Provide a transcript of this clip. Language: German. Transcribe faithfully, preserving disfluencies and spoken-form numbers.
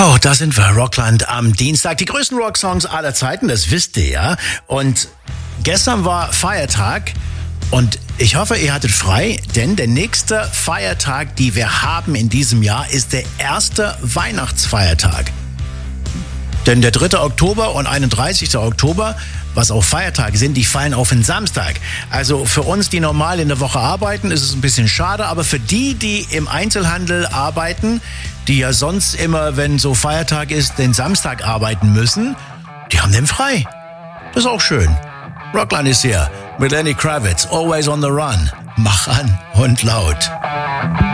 Jo, da sind wir, Rockland am Dienstag. Die größten Rocksongs aller Zeiten, das wisst ihr ja. Und gestern war Feiertag und ich hoffe, ihr hattet frei, denn der nächste Feiertag, die wir haben in diesem Jahr, ist der erste Weihnachtsfeiertag. Denn der dritte Oktober und einunddreißigste Oktober, was auch Feiertage sind, die fallen auf den Samstag. Also für uns, die normal in der Woche arbeiten, ist es ein bisschen schade. Aber für die, die im Einzelhandel arbeiten, die ja sonst immer, wenn so Feiertag ist, den Samstag arbeiten müssen, die haben den frei. Das ist auch schön. Rockland ist hier mit Lenny Kravitz, Always on the Run. Mach an und laut.